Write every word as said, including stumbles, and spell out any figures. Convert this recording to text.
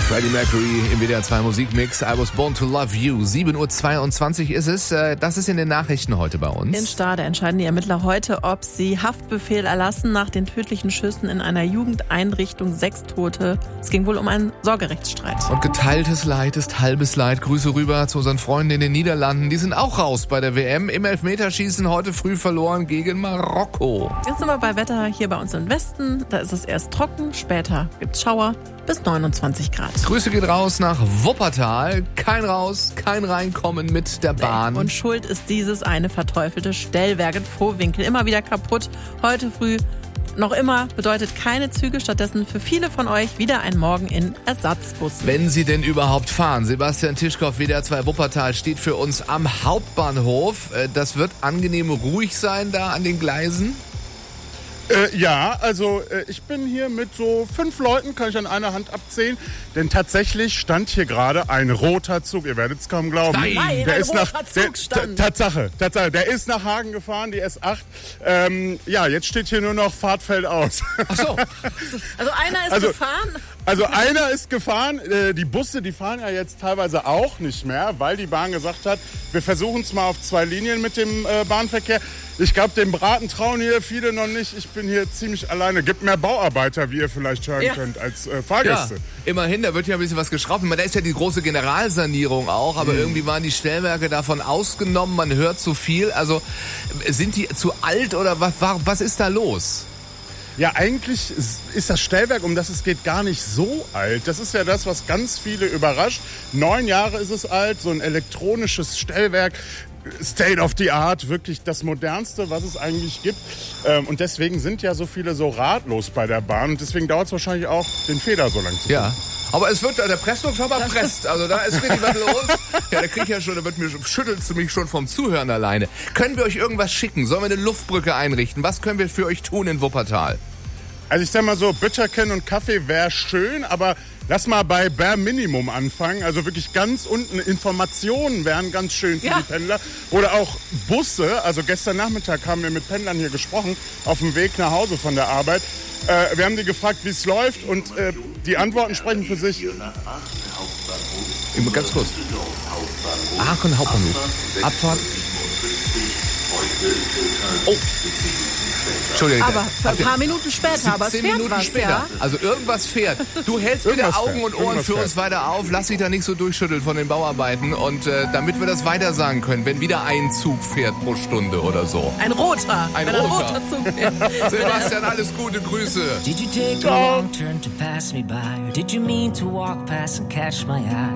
Freddie Mercury im W D R zwei Musikmix. I was born to love you. sieben Uhr zweiundzwanzig ist es. Das ist in den Nachrichten heute bei uns. In Stade entscheiden die Ermittler heute, ob sie Haftbefehl erlassen nach den tödlichen Schüssen in einer Jugendeinrichtung. Sechs Tote. Es ging wohl um einen Sorgerechtsstreit. Und geteiltes Leid ist halbes Leid. Grüße rüber zu unseren Freunden in den Niederlanden. Die sind auch raus bei der W M. Im Elfmeterschießen heute früh verloren gegen Marokko. Jetzt sind wir bei Wetter hier bei uns im Westen. Da ist es erst trocken, später gibt's Schauer bis neunundzwanzig Grad. Grüße geht raus nach Wuppertal. Kein Raus, kein Reinkommen mit der Bahn. Und schuld ist dieses eine verteufelte Stellwerk in Vohwinkel. Immer wieder kaputt. Heute früh noch immer bedeutet keine Züge, stattdessen für viele von euch wieder ein Morgen in Ersatzbussen. Wenn sie denn überhaupt fahren. Sebastian Tischkoff, W D R zwei Wuppertal, steht für uns am Hauptbahnhof. Das wird angenehm ruhig sein da an den Gleisen. Äh, ja, also äh, ich bin hier mit so fünf Leuten, kann ich an einer Hand abzählen. Denn tatsächlich stand hier gerade ein roter Zug. Ihr werdet es kaum glauben. Nein, der ein ist roter nach, Zug der, stand. Tatsache, Tatsache. Der ist nach Hagen gefahren, die S acht. Ähm, ja, jetzt steht hier nur noch Fahrtfeld aus. Ach so. Also einer ist Also- gefahren. Also einer ist gefahren, äh, die Busse, die fahren ja jetzt teilweise auch nicht mehr, weil die Bahn gesagt hat, wir versuchen es mal auf zwei Linien mit dem äh, Bahnverkehr. Ich glaube, dem Braten trauen hier viele noch nicht. Ich bin hier ziemlich alleine. Gibt mehr Bauarbeiter, wie ihr vielleicht hören Ja. könnt, als äh, Ja, Fahrgäste. immerhin, da wird ja ein bisschen was geschraubt. Ich meine, da ist ja die große Generalsanierung auch, aber irgendwie waren die Stellwerke davon ausgenommen. Man hört zu viel. Also sind die zu alt oder was, was ist da los? Ja, eigentlich ist das Stellwerk, um das es geht, gar nicht so alt. Das ist ja das, was ganz viele überrascht. Neun Jahre ist es alt, so ein elektronisches Stellwerk. State of the Art, wirklich das Modernste, was es eigentlich gibt. Und deswegen sind ja so viele so ratlos bei der Bahn. Und deswegen dauert es wahrscheinlich auch, den Fehler so lang zu finden. Ja. Aber es wird, der Presslufthammer presst. Also da ist richtig was los. Ja, da krieg ich ja schon, da wird mir, schüttelst du mich schon vom Zuhören alleine. Können wir euch irgendwas schicken? Sollen wir eine Luftbrücke einrichten? Was können wir für euch tun in Wuppertal? Also ich sag mal so, Bütterken und Kaffee wäre schön, aber lass mal bei Bare Minimum anfangen. Also wirklich ganz unten Informationen wären ganz schön für Ja. die Pendler. Oder auch Busse. Also gestern Nachmittag haben wir mit Pendlern hier gesprochen, auf dem Weg nach Hause von der Arbeit. Äh, wir haben die gefragt, wie es läuft und äh, die Antworten sprechen für sich. Immer ganz kurz. Aachen Hauptbahnhof. Abfahrt. Oh. Entschuldigung. Aber ein paar Minuten später, aber es siebzehn fährt Minuten was, später. ja. Also irgendwas fährt. Du hältst bitte Irgendwas Augen fährt. und Ohren Irgendwas für uns fährt. weiter auf. Lass dich da nicht so durchschütteln von den Bauarbeiten. Und äh, damit wir das weiter sagen können, wenn wieder ein Zug fährt pro Stunde oder so. Ein roter. Ein wenn roter. ein roter Zug fährt. Sebastian, alles Gute, Grüße. Did you take a wrong turn to pass me by? Or did you mean to walk past and catch my eye?